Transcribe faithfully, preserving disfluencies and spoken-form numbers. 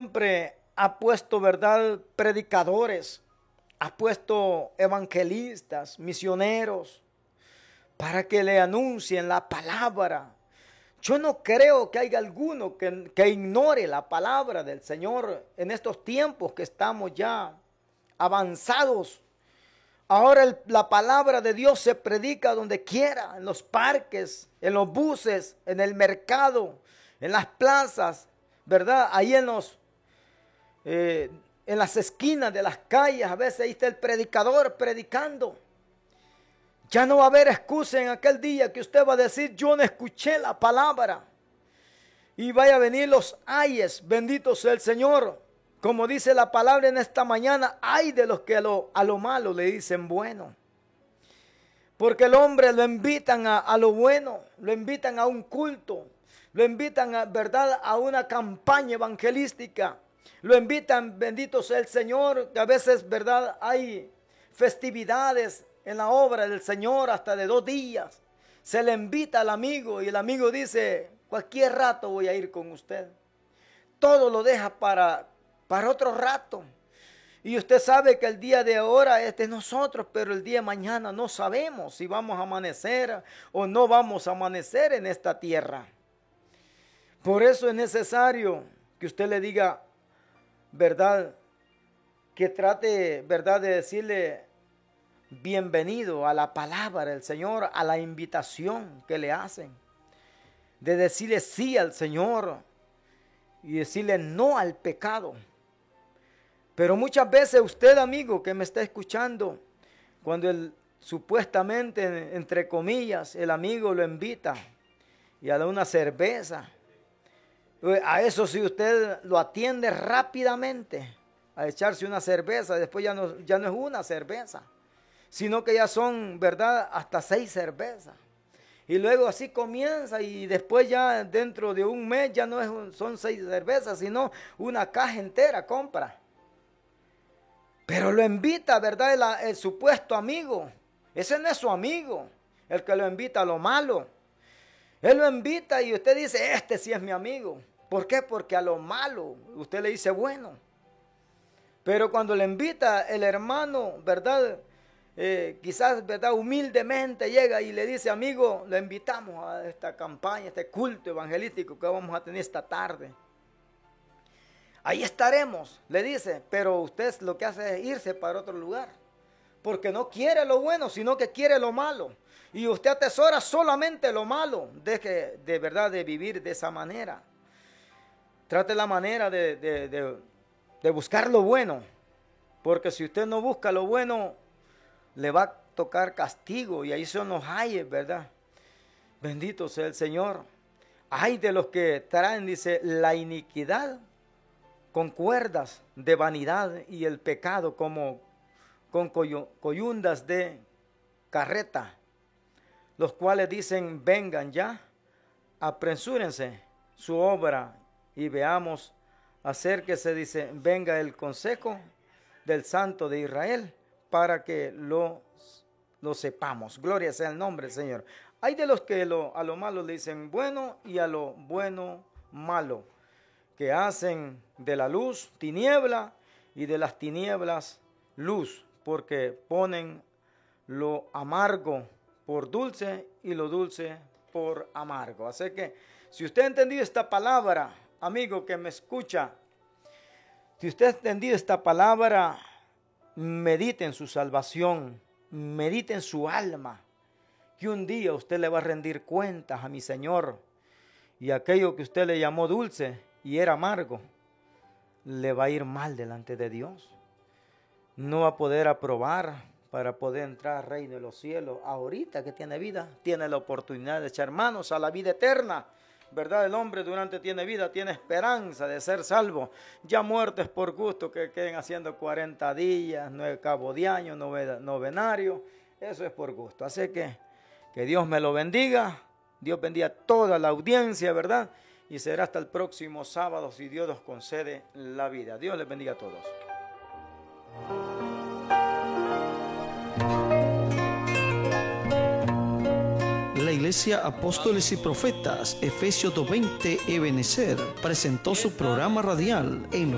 siempre ha puesto, ¿verdad?, predicadores, ha puesto evangelistas, misioneros, para que le anuncien la palabra. Yo no creo que haya alguno que, que ignore la palabra del Señor en estos tiempos que estamos ya avanzados. Ahora el, la palabra de Dios se predica donde quiera, en los parques, en los buses, en el mercado, en las plazas, ¿verdad? Ahí en los, eh, en las esquinas de las calles, a veces ahí está el predicador predicando. Ya no va a haber excusa en aquel día que usted va a decir, yo no escuché la palabra. Y vaya a venir los ayes, bendito sea el Señor. Como dice la palabra en esta mañana, ay de los que a lo, a lo malo le dicen bueno. Porque el hombre lo invitan a, a lo bueno, lo invitan a un culto, lo invitan a, ¿verdad?, a una campaña evangelística. Lo invitan, bendito sea el Señor, que a veces, ¿verdad?, hay festividades en la obra del Señor hasta de dos días. Se le invita al amigo y el amigo dice, cualquier rato voy a ir con usted. Todo lo deja para, para otro rato. Y usted sabe que el día de ahora es de nosotros, pero el día de mañana no sabemos si vamos a amanecer o no vamos a amanecer en esta tierra. Por eso es necesario que usted le diga, ¿verdad?, que trate, ¿verdad?, de decirle bienvenido a la palabra del Señor, a la invitación que le hacen, de decirle sí al Señor y decirle no al pecado. Pero muchas veces usted, amigo, que me está escuchando, cuando el, supuestamente, entre comillas, el amigo lo invita y a dar una cerveza, a eso si usted lo atiende rápidamente, a echarse una cerveza, después ya no, ya no es una cerveza, sino que ya son, ¿verdad?, hasta seis cervezas. Y luego así comienza y después ya dentro de un mes ya no es, son seis cervezas, sino una caja entera compra. Pero lo invita, ¿verdad?, el, el supuesto amigo. Ese no es su amigo, el que lo invita a lo malo. Él lo invita y usted dice, este sí es mi amigo. ¿Por qué? Porque a lo malo usted le dice bueno. Pero cuando le invita el hermano, ¿verdad?, Eh, quizás, ¿verdad?, humildemente llega y le dice, amigo, le invitamos a esta campaña, este culto evangelístico que vamos a tener esta tarde. Ahí estaremos, le dice, pero usted lo que hace es irse para otro lugar, porque no quiere lo bueno, sino que quiere lo malo. Y usted atesora solamente lo malo. Deje de verdad de vivir de esa manera. Trate la manera de, de, de, de buscar lo bueno, porque si usted no busca lo bueno, le va a tocar castigo y ahí son los ayes, ¿verdad? Bendito sea el Señor. Ay de los que traen, dice, la iniquidad con cuerdas de vanidad y el pecado como con coyundas de carreta, los cuales dicen, vengan ya, apresúrense su obra y veamos, acérquese, dice, venga el consejo del Santo de Israel, para que lo, lo sepamos. Gloria sea el nombre del Señor. Hay de los que lo, a lo malo le dicen bueno y a lo bueno malo, que hacen de la luz tiniebla y de las tinieblas luz, porque ponen lo amargo por dulce y lo dulce por amargo. Así que si usted ha entendido esta palabra, amigo que me escucha, si usted ha entendido esta palabra, medite en su salvación, medite en su alma, que un día usted le va a rendir cuentas a mi Señor, y aquello que usted le llamó dulce y era amargo, le va a ir mal delante de Dios. No va a poder aprobar para poder entrar al reino de los cielos. Ahorita que tiene vida, tiene la oportunidad de echar manos a la vida eterna. ¿Verdad? El hombre durante tiene vida, tiene esperanza de ser salvo. Ya muerto es por gusto que queden haciendo cuarenta días, nueve cabo de año, novenario. Eso es por gusto. Así que que Dios me lo bendiga. Dios bendiga a toda la audiencia, ¿verdad? Y será hasta el próximo sábado si Dios nos concede la vida. Dios les bendiga a todos. La Iglesia Apóstoles y Profetas, Efesios dos veinte, Ebenecer, presentó su programa radial en